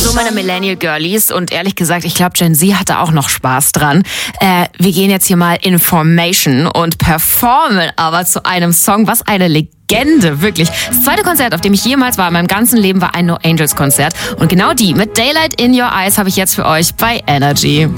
So, meine Millennial Girlies, und ehrlich gesagt, ich glaube, Gen Z hatte auch noch Spaß dran. Wir gehen jetzt hier mal in Formation und performen aber zu einem Song, was eine Legende, wirklich. Das zweite Konzert, auf dem ich jemals war in meinem ganzen Leben, war ein No Angels Konzert. Und genau die mit Daylight in Your Eyes habe ich jetzt für euch bei Energy.